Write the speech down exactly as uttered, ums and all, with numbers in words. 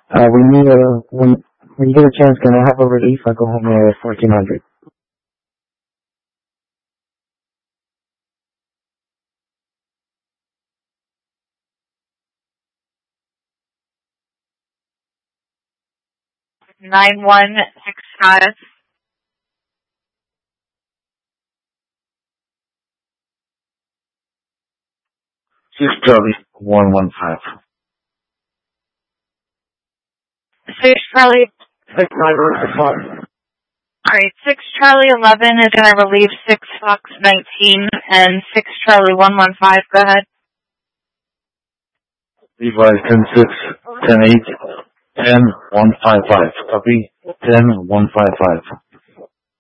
Uh, we need a, when, when you get a chance, can I have a relief? I go home at fourteen hundred. nine one six five. Six Charlie one one five. Six Charlie. Six nine five. Alright, six Charlie eleven is gonna relieve six Fox nineteen and six Charlie one one five. Go ahead. Levi ten six, ten eight, ten one five five. Copy. ten one five five.